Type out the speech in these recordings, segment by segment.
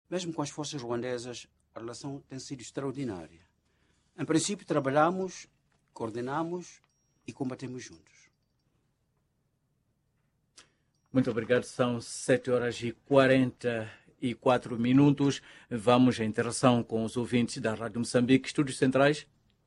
Mesmo com as forças ruandesas, a relação tem sido extraordinária. Em princípio, trabalhamos, coordenamos e combatemos juntos. Muito obrigado. São 7h44. Vamos à interação com os ouvintes da Rádio Moçambique. Estúdios Centrais.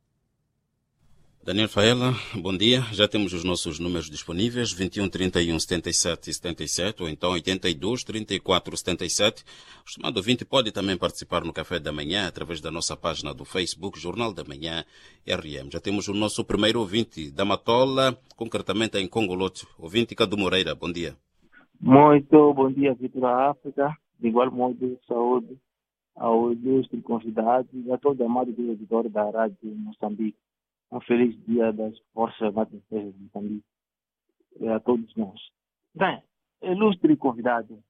Daniel Faela, bom dia. Já temos os nossos números disponíveis, 21 31 77 77 ou então 82 34 77. O estimado ouvinte pode também participar no Café da Manhã através da nossa página do Facebook, Jornal da Manhã RM. Já temos o nosso primeiro ouvinte da Matola, concretamente em Congolote. Ouvinte Cadu Moreira, bom dia. Muito bom dia, Vitor África. De igual modo, saúde ao ilustre convidado e a todo amado diretor da Rádio Moçambique. Um feliz dia das Forças Armadas de Moçambique a todos nós. Bem, ilustre convidado,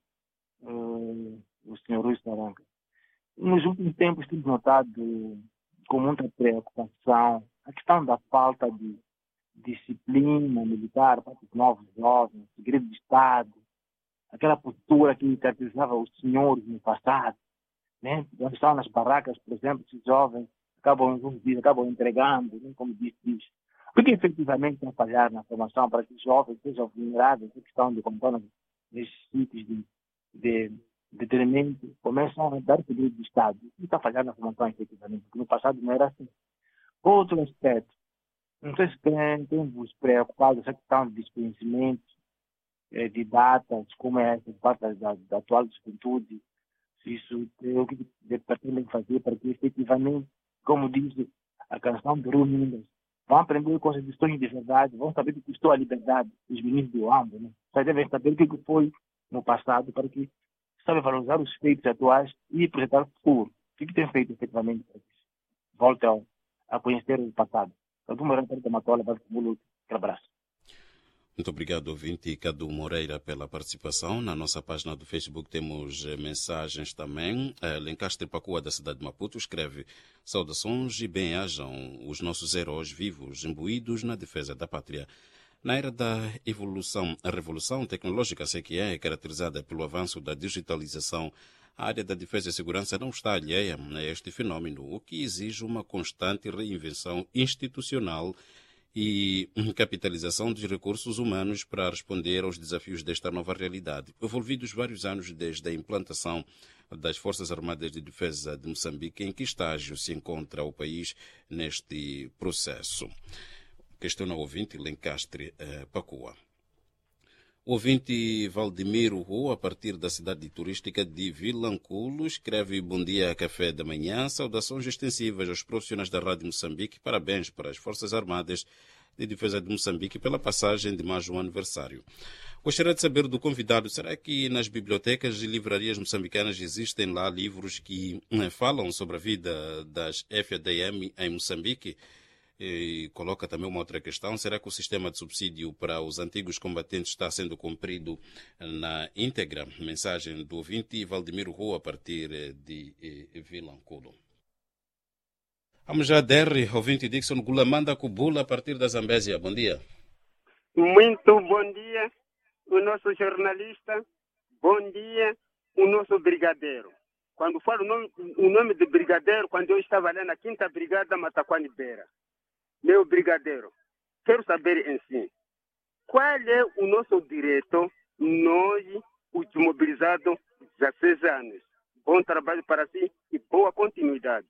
o Sr. Rui Saranca. Nos últimos tempos temos notado com muita preocupação a questão da falta de disciplina militar para os novos jovens, segredo de Estado, aquela postura que caracterizava os senhores no passado, né? Quando estão nas barracas, por exemplo, esses jovens acabam entregando, né? Como diz. O que efetivamente tem a falhar na formação para que os jovens sejam vulneráveis à questão de contorno nesses sítios de treinamento, começam a dar segredo de Estado. O que está a falhar na formação efetivamente? Porque no passado não era assim. Outro aspecto, não sei se tem-vos preocupado essa questão de desconhecimento de datas, como é essa parte da atual juventude, se isso é o que pretendem fazer para que efetivamente, como diz a canção do Rui Mendes, vão aprender coisas de sonho de verdade, vão saber o que custou a liberdade dos meninos do Ambo, né? Só devem saber o que foi no passado para que saibam valorizar os feitos atuais e projetar o futuro. O que tem feito efetivamente para que voltem a conhecer o passado? Todo mundo para a Matola, vai com abraço. Muito obrigado, ouvinte Cadu Moreira, pela participação. Na nossa página do Facebook temos mensagens também. Lencastre Pacua, da cidade de Maputo, escreve: saudações e bem-ajam os nossos heróis vivos, imbuídos na defesa da pátria. Na era da evolução, a revolução tecnológica, sei que é caracterizada pelo avanço da digitalização, a área da defesa e segurança não está alheia a este fenômeno, o que exige uma constante reinvenção institucional e capitalização dos recursos humanos para responder aos desafios desta nova realidade. Envolvidos vários anos desde a implantação das Forças Armadas de Defesa de Moçambique, em que estágio se encontra o país neste processo? Questiona o ouvinte Lencastre Pacua. O ouvinte Valdemiro Rua, a partir da cidade turística de Vilanculo, escreve: bom dia, Café da Manhã, saudações extensivas aos profissionais da Rádio Moçambique, parabéns para as Forças Armadas de Defesa de Moçambique pela passagem de mais um aniversário. Gostaria de saber do convidado, será que nas bibliotecas e livrarias moçambicanas existem lá livros que falam sobre a vida das FADM em Moçambique? E coloca também uma outra questão: será que o sistema de subsídio para os antigos combatentes está sendo cumprido na íntegra? Mensagem do ouvinte Valdemiro Rua, a partir de Vilanculo. Vamos já, DR, ouvinte Dixon Gulamanda Kubula, a partir da Zambésia. Bom dia. Muito bom dia, o nosso jornalista. Bom dia, o nosso brigadeiro. Quando falo o nome de brigadeiro, quando eu estava lá na 5ª Brigada Mataquani Beira. Meu brigadeiro, quero saber em si, qual é o nosso direito, nós, os mobilizados, 16 anos. Bom trabalho para si e boa continuidade.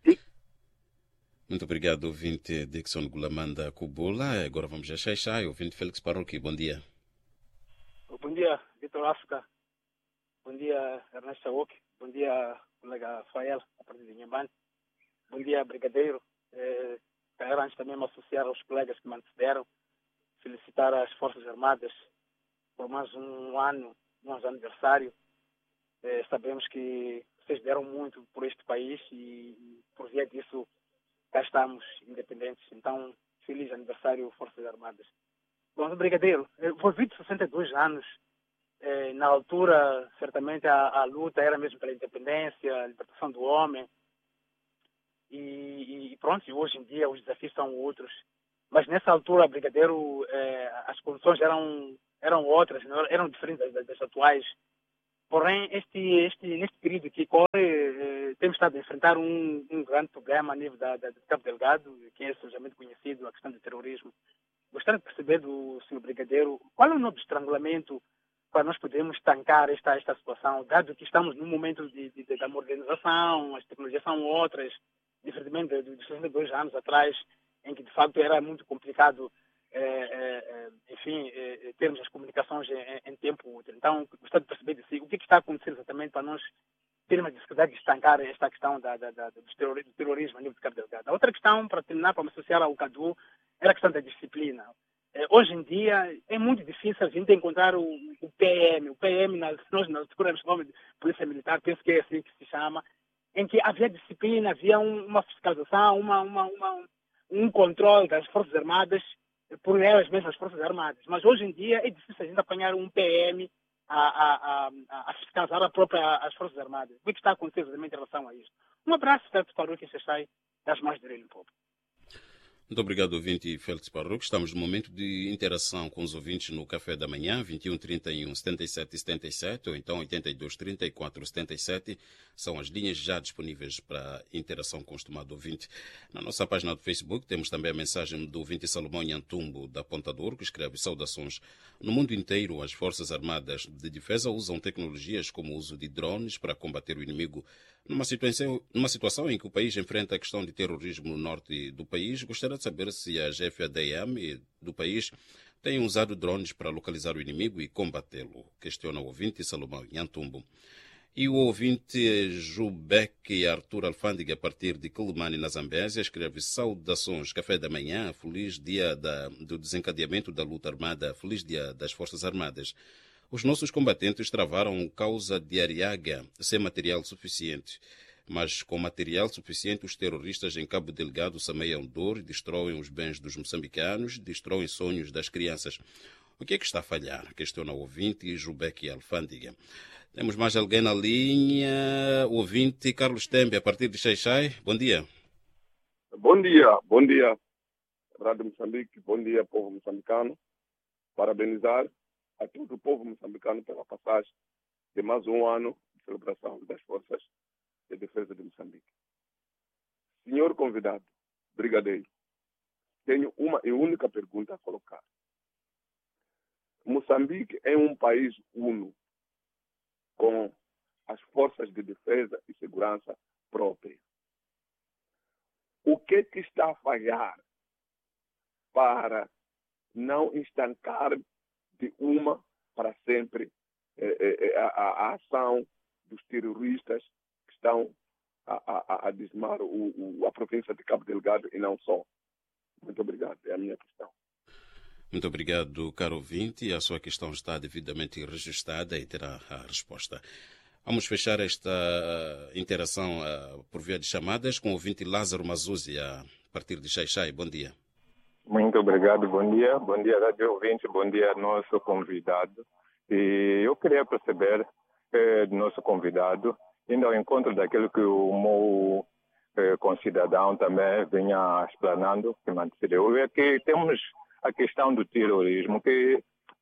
Muito obrigado, ouvinte Dixon Gulamanda Kubula. Agora vamos a Xaixai, ouvinte Félix Paroqui. Bom dia. Bom dia, Vitor África. Bom dia, Ernesto Saúk. Bom dia, colega Fael, a partir de Inhambane. Bom dia, brigadeiro. Quero antes também me associar aos colegas que me antecederam, felicitar as Forças Armadas por mais um ano, nosso aniversário. Sabemos que vocês deram muito por este país e por via disso cá estamos independentes. Então, feliz aniversário, Forças Armadas. Bom, brigadeiro, eu vou 62 anos. Na altura, certamente, a luta era mesmo pela independência, a libertação do homem. E pronto, hoje em dia os desafios são outros. Mas nessa altura, brigadeiro, as condições eram outras, não eram diferentes das atuais. Porém, neste período que corre, estado a enfrentar um grande problema a nível de Cabo Delgado, que é socialmente conhecido, a questão do terrorismo. Gostaria de perceber do Sr. Brigadeiro qual é o novo estrangulamento para nós podermos estancar esta situação, dado que estamos num momento da modernização, as tecnologias são outras, diferentemente de 62 anos atrás, em que de facto era muito complicado, termos as comunicações em tempo útil. Então, gostaria de perceber de si o que está acontecendo exatamente para nós termos a dificuldade de estancar esta questão do terrorismo a nível de Cabo Delgado. A outra questão, para terminar, para me associar ao Cadu, era a questão da disciplina. Hoje em dia é muito difícil a gente encontrar o PM. O PM, se nós procuramos o nome de Polícia Militar, penso que é assim que se chama, em que havia disciplina, havia uma fiscalização, um controle das Forças Armadas por elas mesmas, as Forças Armadas. Mas hoje em dia é difícil a gente apanhar um PM a fiscalizar as Forças Armadas. O que está acontecendo exatamente em relação a isso? Um abraço, certo, para o que você sai das mãos de Limpopo. Muito obrigado, ouvinte Félix Parruc. Estamos no momento de interação com os ouvintes no Café da Manhã, 21 31 77 77, ou então 82 34 77. São as linhas já disponíveis para interação com o estimado ouvinte. Na nossa página do Facebook temos também a mensagem do ouvinte Salomão Nhantumbo, da Ponta do Ouro, que escreve: saudações. No mundo inteiro, as Forças Armadas de Defesa usam tecnologias como o uso de drones para combater o inimigo. Numa situação em que o país enfrenta a questão de terrorismo no norte do país, gostaria de saber se as FADM do país têm usado drones para localizar o inimigo e combatê-lo. Questiona o ouvinte Salomão Nhantumbo. E o ouvinte Jubeck Arthur Alfândega, a partir de Quelimane, na Zambésia, escreve: saudações, Café da Manhã, feliz dia do desencadeamento da luta armada, feliz dia das Forças Armadas. Os nossos combatentes travaram causa de Ariaga sem material suficiente. Mas com material suficiente, os terroristas em Cabo Delgado semeiam dor, destroem os bens dos moçambicanos, destroem sonhos das crianças. O que é que está a falhar? Questiona o ouvinte Jubeck Alfândega. Temos mais alguém na linha. O ouvinte Carlos Tembe, a partir de Xai-Xai. Bom dia. Bom dia, Rádio Moçambique, bom dia, povo moçambicano. Parabenizar a todo o povo moçambicano pela passagem de mais um ano de celebração das Forças de Defesa de Moçambique. Senhor convidado, brigadeiro, tenho uma e única pergunta a colocar. Moçambique é um país uno, com as forças de defesa e segurança próprias. O que está a falhar para não estancar de uma para sempre a ação dos terroristas que estão a dizimar a província de Cabo Delgado e não só? Muito obrigado, é a minha questão. Muito obrigado, caro ouvinte. A sua questão está devidamente registrada e terá a resposta. Vamos fechar esta interação por via de chamadas com o ouvinte Lázaro Mazuzzi, a partir de Xai-Xai. Bom dia. Muito obrigado, bom dia, rádio ouvinte, bom dia, nosso convidado. E eu queria perceber do nosso convidado, indo ao encontro daquilo que o meu concidadão também vinha explanando, que me antecedeu, é que temos a questão do terrorismo, que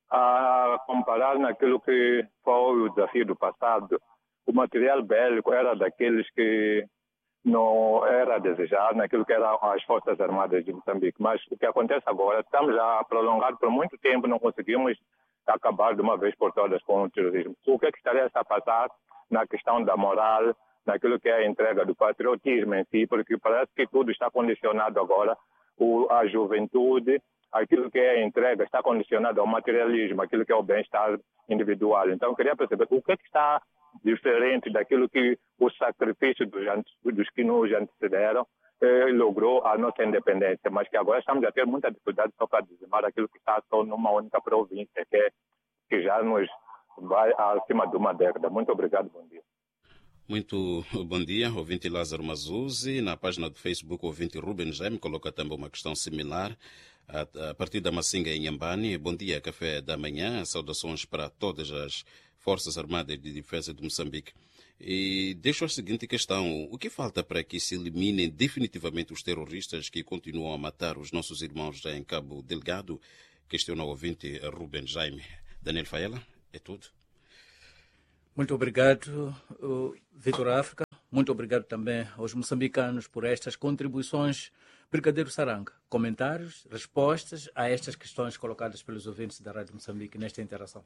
a comparar naquilo que foi o desafio do passado, o material bélico era daqueles que não era desejado naquilo que eram as Forças Armadas de Moçambique. Mas o que acontece agora, estamos a prolongar por muito tempo, não conseguimos acabar de uma vez por todas com o terrorismo. O que estaria a passar na questão da moral, naquilo que é a entrega do patriotismo em si, porque parece que tudo está condicionado agora, a juventude, aquilo que é a entrega está condicionado ao materialismo, aquilo que é o bem-estar individual. Então, eu queria perceber o que está diferente daquilo que o sacrifício dos que nos antecederam logrou a nossa independência, mas que agora estamos a ter muita dificuldade só para dizimar aquilo que está só numa única província, que já nos vai acima de uma década. Muito obrigado, bom dia. Muito bom dia, ouvinte Lázaro Mazuzzi. Na página do Facebook, o ouvinte Ruben Jaime coloca também uma questão similar a partir da Massinga em Nhambane. Bom dia, Café da Manhã. Saudações para todas as Forças Armadas de Defesa de Moçambique. E deixo a seguinte questão: o que falta para que se eliminem definitivamente os terroristas que continuam a matar os nossos irmãos em Cabo Delgado? Questiona o ouvinte Ruben Jaime. Daniel Faela, é tudo. Muito obrigado, Vitor África. Muito obrigado também aos moçambicanos por estas contribuições. Brigadeiro Saranga, comentários, respostas a estas questões colocadas pelos ouvintes da Rádio Moçambique nesta interação.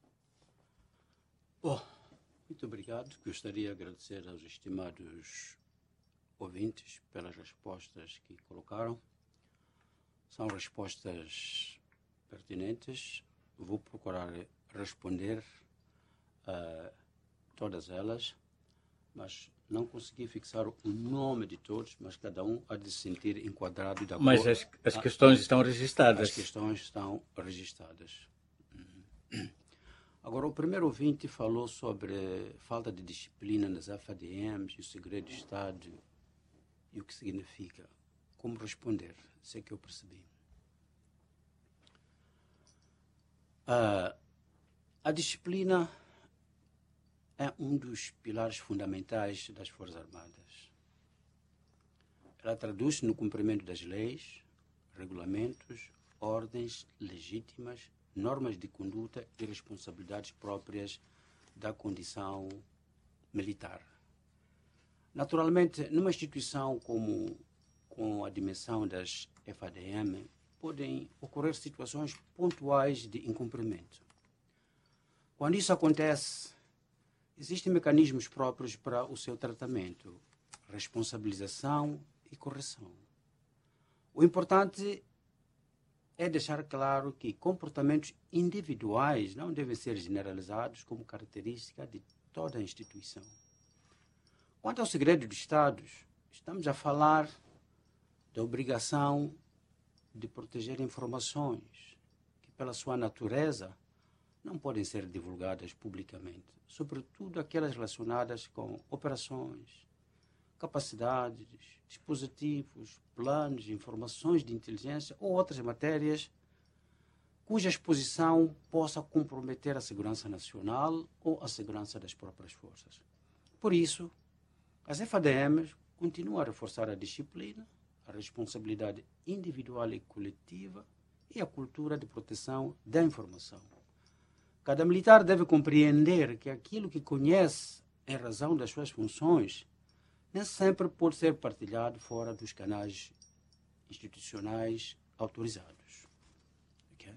Bom, muito obrigado. Gostaria de agradecer aos estimados ouvintes pelas respostas que colocaram. São respostas pertinentes. Vou procurar responder a todas elas, mas não consegui fixar o nome de todos, mas cada um há de se sentir enquadrado de acordo. Mas as questões estão registradas. As questões estão registradas. Agora, o primeiro ouvinte falou sobre falta de disciplina nas FADMs, o segredo de Estado e o que significa. Como responder? Sei que eu percebi. A disciplina é um dos pilares fundamentais das Forças Armadas. Ela traduz-se no cumprimento das leis, regulamentos, ordens legítimas, normas de conduta e responsabilidades próprias da condição militar. Naturalmente, numa instituição com a dimensão das FADM, podem ocorrer situações pontuais de incumprimento. Quando isso acontece, existem mecanismos próprios para o seu tratamento, responsabilização e correção. O importante é deixar claro que comportamentos individuais não devem ser generalizados como característica de toda a instituição. Quanto ao segredo de Estado, estamos a falar da obrigação de proteger informações que, pela sua natureza, não podem ser divulgadas publicamente, sobretudo aquelas relacionadas com operações, capacidades, dispositivos, planos, informações de inteligência ou outras matérias cuja exposição possa comprometer a segurança nacional ou a segurança das próprias forças. Por isso, as FADMs continuam a reforçar a disciplina, a responsabilidade individual e coletiva e a cultura de proteção da informação. Cada militar deve compreender que aquilo que conhece em razão das suas funções nem sempre pode ser partilhado fora dos canais institucionais autorizados. Okay?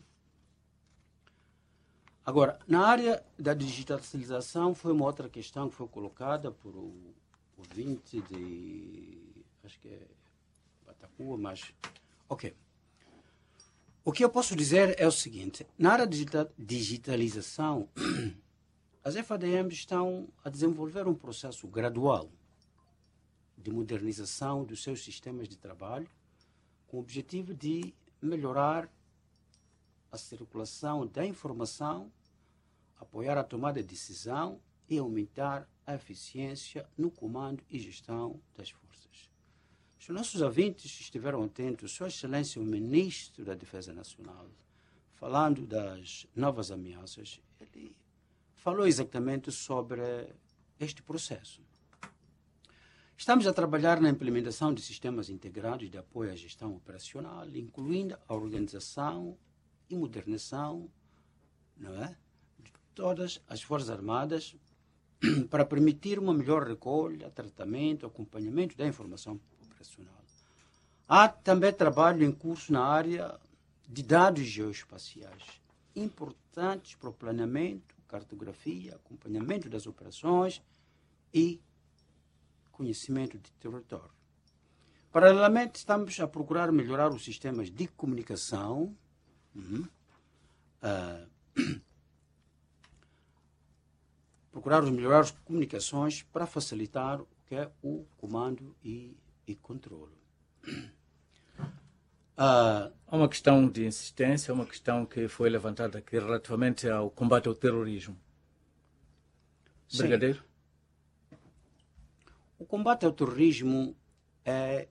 Agora, na área da digitalização, foi uma outra questão que foi colocada por o ouvinte de, acho que é Batacoa, mas, ok. O que eu posso dizer é o seguinte, na área da digitalização, as FADMs estão a desenvolver um processo gradual de modernização dos seus sistemas de trabalho, com o objetivo de melhorar a circulação da informação, apoiar a tomada de decisão e aumentar a eficiência no comando e gestão das forças. Se os nossos ouvintes estiveram atentos, Sua Excelência o Ministro da Defesa Nacional, falando das novas ameaças, ele falou exatamente sobre este processo. Estamos a trabalhar na implementação de sistemas integrados de apoio à gestão operacional, incluindo a organização e modernização, de todas as Forças Armadas para permitir uma melhor recolha, tratamento, acompanhamento da informação operacional. Há também trabalho em curso na área de dados geoespaciais, importantes para o planeamento, cartografia, acompanhamento das operações e conhecimento de território. Paralelamente, estamos a procurar melhorar os sistemas de comunicação, melhorar as comunicações para facilitar o que é o comando e controle. Há uma questão de insistência, uma questão que foi levantada aqui relativamente ao combate ao terrorismo. Sim. Brigadeiro? O combate ao terrorismo é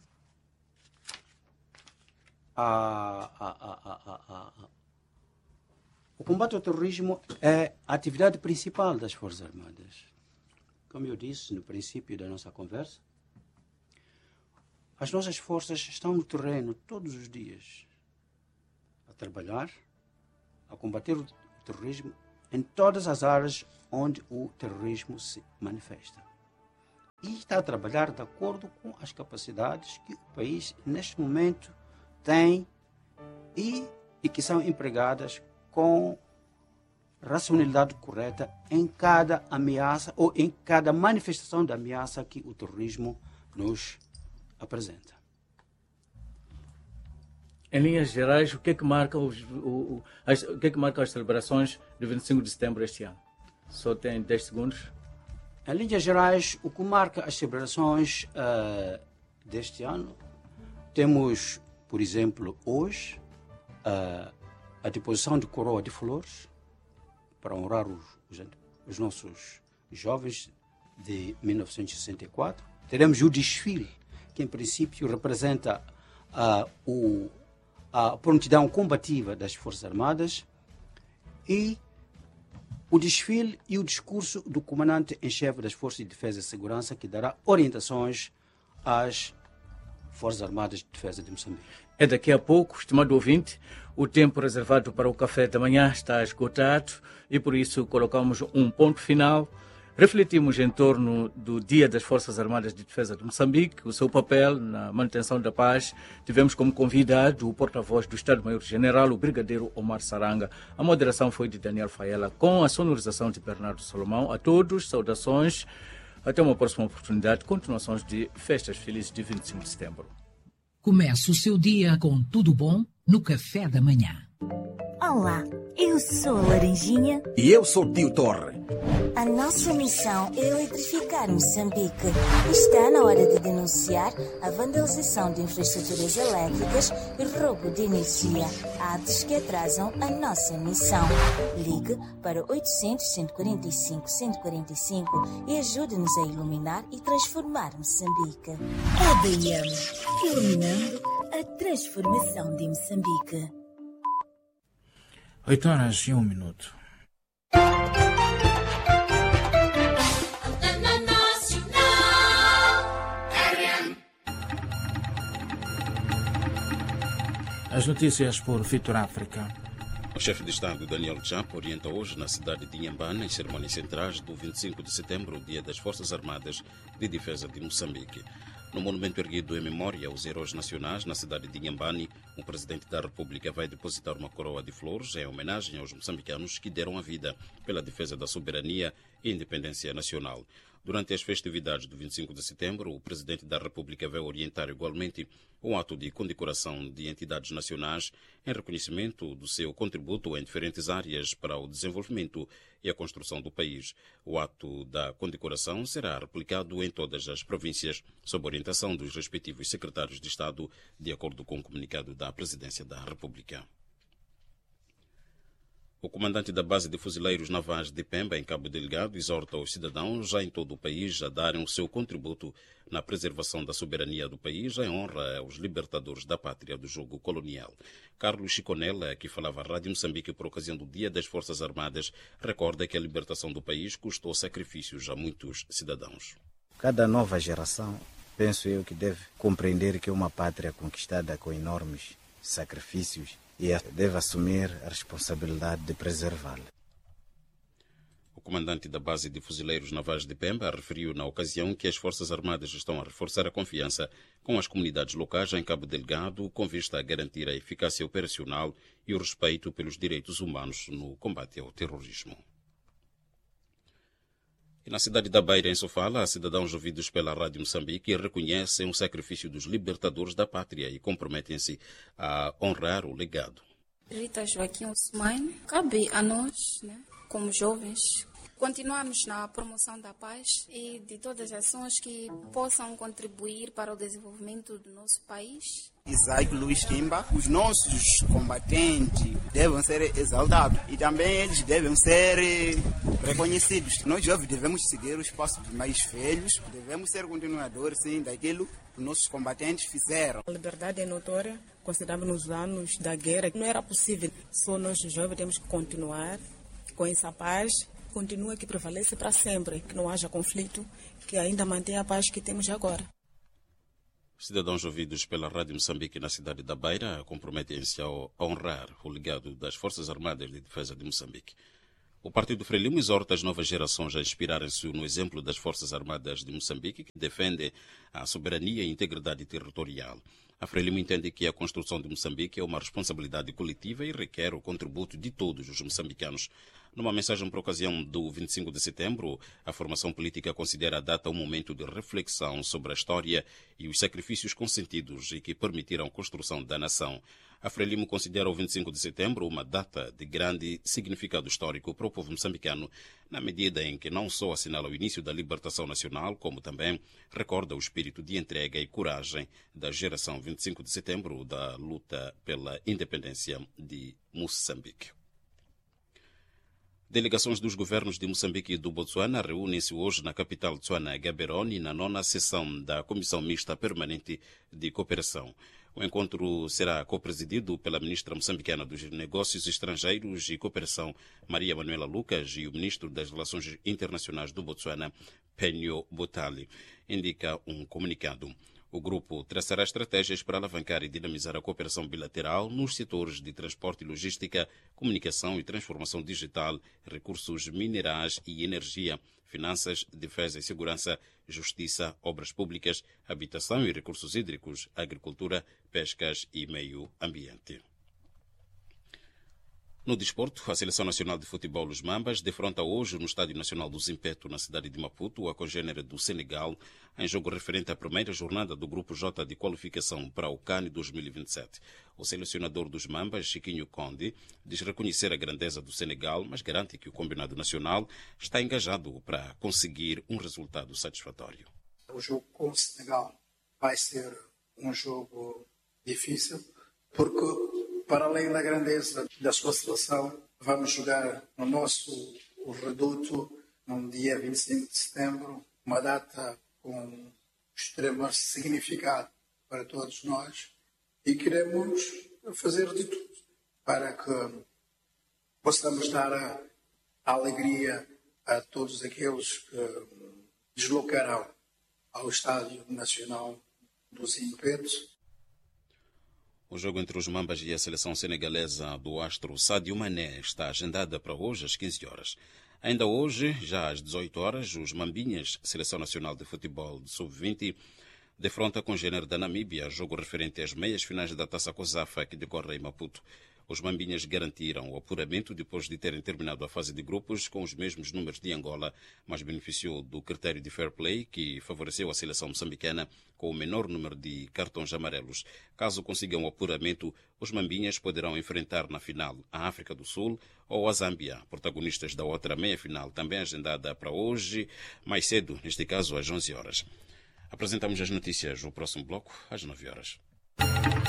o combate ao terrorismo é a atividade principal das Forças Armadas. Como eu disse no princípio da nossa conversa, as nossas forças estão no terreno todos os dias a trabalhar, a combater o terrorismo em todas as áreas onde o terrorismo se manifesta. e está a trabalhar de acordo com as capacidades que o país, neste momento, tem e que são empregadas com racionalidade correta em cada ameaça ou em cada manifestação de ameaça que o terrorismo nos apresenta. Em linhas gerais, o que é que marca as celebrações do 25 de setembro este ano? Só tem 10 segundos. Em linhas gerais, o que marca as celebrações deste ano, temos, por exemplo, hoje, a deposição de coroa de flores para honrar os nossos jovens de 1964. Teremos o desfile, que em princípio representa a prontidão combativa das Forças Armadas, e o desfile e o discurso do comandante em chefe das Forças de Defesa e Segurança, que dará orientações às Forças Armadas de Defesa de Moçambique. É daqui a pouco, estimado ouvinte, o tempo reservado para o café da manhã está esgotado e por isso colocamos um ponto final. Refletimos em torno do Dia das Forças Armadas de Defesa de Moçambique, o seu papel na manutenção da paz. Tivemos como convidado o porta-voz do Estado-Maior-General, o Brigadeiro Omar Saranga. A moderação foi de Daniel Faiela, com a sonorização de Bernardo Salomão. A todos, saudações. Até uma próxima oportunidade. Continuações de festas felizes de 25 de setembro. Comece o seu dia com tudo bom no café da manhã. Olá, eu sou a Laranjinha. E eu sou o Tio Torre. A nossa missão é eletrificar Moçambique. Está na hora de denunciar a vandalização de infraestruturas elétricas e roubo de energia, atos que atrasam a nossa missão. Ligue para 800-145-145 e ajude-nos a iluminar e transformar Moçambique. ADM, iluminando a transformação de Moçambique. 8h01. As notícias por Vitor África. O chefe de Estado, Daniel Chapo, orienta hoje na cidade de Inhambane as cerimônias centrais do 25 de setembro, o Dia das Forças Armadas de Defesa de Moçambique. No monumento erguido em memória aos heróis nacionais na cidade de Inhambane, o presidente da República vai depositar uma coroa de flores em homenagem aos moçambicanos que deram a vida pela defesa da soberania e independência nacional. Durante as festividades do 25 de setembro, o presidente da República vai orientar igualmente um ato de condecoração de entidades nacionais em reconhecimento do seu contributo em diferentes áreas para o desenvolvimento e a construção do país. O ato da condecoração será replicado em todas as províncias, sob orientação dos respectivos secretários de Estado, de acordo com o comunicado da Presidência da República. O comandante da base de fuzileiros navais de Pemba, em Cabo Delgado, exorta os cidadãos já em todo o país a darem o seu contributo na preservação da soberania do país em honra aos libertadores da pátria do jogo colonial. Carlos Chiconella, que falava à Rádio Moçambique por ocasião do Dia das Forças Armadas, recorda que a libertação do país custou sacrifícios a muitos cidadãos. Cada nova geração, penso eu, que deve compreender que é uma pátria conquistada com enormes sacrifícios e deve assumir a responsabilidade de preservá-la. O comandante da base de fuzileiros navais de Pemba referiu na ocasião que as Forças Armadas estão a reforçar a confiança com as comunidades locais em Cabo Delgado, com vista a garantir a eficácia operacional e o respeito pelos direitos humanos no combate ao terrorismo. E na cidade da Beira, em Sofala, cidadãos ouvidos pela Rádio Moçambique reconhecem o sacrifício dos libertadores da pátria e comprometem-se a honrar o legado. Rita Joaquim Osmane, cabe a nós, como jovens, continuarmos na promoção da paz e de todas as ações que possam contribuir para o desenvolvimento do nosso país. Isaac Luiz Kimba, os nossos combatentes devem ser exaltados e também eles devem ser reconhecidos. Nós jovens devemos seguir os passos dos mais velhos, devemos ser continuadores sim, daquilo que nossos combatentes fizeram. A liberdade é notória, consideramos nos anos da guerra, não era possível. Só nós jovens temos que continuar com essa paz, continua que prevalece para sempre, que não haja conflito, que ainda mantenha a paz que temos agora. Cidadãos ouvidos pela Rádio Moçambique na cidade da Beira comprometem-se a honrar o legado das Forças Armadas de Defesa de Moçambique. O Partido Frelimo exorta as novas gerações a inspirarem-se no exemplo das Forças Armadas de Moçambique, que defendem a soberania e integridade territorial. A Frelimo entende que a construção de Moçambique é uma responsabilidade coletiva e requer o contributo de todos os moçambicanos. Numa mensagem por ocasião do 25 de setembro, a formação política considera a data um momento de reflexão sobre a história e os sacrifícios consentidos e que permitiram a construção da nação. A Frelimo considera o 25 de setembro uma data de grande significado histórico para o povo moçambicano, na medida em que não só assinala o início da libertação nacional, como também recorda o espírito de entrega e coragem da geração 25 de setembro da luta pela independência de Moçambique. Delegações dos governos de Moçambique e do Botsuana reúnem-se hoje na capital Tsuana, Gaborone, na 9ª sessão da Comissão Mista Permanente de Cooperação. O encontro será co-presidido pela ministra moçambicana dos Negócios Estrangeiros e Cooperação, Maria Manuela Lucas, e o ministro das Relações Internacionais do Botsuana, Penho Botali, indica um comunicado. O grupo traçará estratégias para alavancar e dinamizar a cooperação bilateral nos setores de transporte e logística, comunicação e transformação digital, recursos minerais e energia, finanças, defesa e segurança, justiça, obras públicas, habitação e recursos hídricos, agricultura, pescas e meio ambiente. No desporto, a Seleção Nacional de Futebol, os Mambas, defronta hoje no Estádio Nacional do Zimpeto, na cidade de Maputo, a congênere do Senegal, em jogo referente à primeira jornada do Grupo J de qualificação para o CAN 2027. O selecionador dos Mambas, Chiquinho Conde, diz reconhecer a grandeza do Senegal, mas garante que o combinado nacional está engajado para conseguir um resultado satisfatório. O jogo com o Senegal vai ser um jogo difícil, porque para além da grandeza da sua seleção, vamos jogar no nosso reduto no dia 25 de setembro, uma data com extremo significado para todos nós, e queremos fazer de tudo para que possamos dar a alegria a todos aqueles que deslocarão ao Estádio Nacional do Zimpeto. O jogo entre os Mambas e a seleção senegalesa do astro Sadio Mané está agendada para hoje às 15 horas. Ainda hoje, já às 18 horas, os Mambinhas, Seleção Nacional de Futebol de Sub-20, defronta a congênere da Namíbia, jogo referente às meias finais da Taça COSAFA que decorre em Maputo. Os Mambinhas garantiram o apuramento depois de terem terminado a fase de grupos com os mesmos números de Angola, mas beneficiou do critério de fair play que favoreceu a seleção moçambicana com o menor número de cartões amarelos. Caso consigam o apuramento, os Mambinhas poderão enfrentar na final a África do Sul ou a Zâmbia, protagonistas da outra meia-final, também agendada para hoje, mais cedo, neste caso às 11 horas. Apresentamos as notícias no próximo bloco, às 9 horas.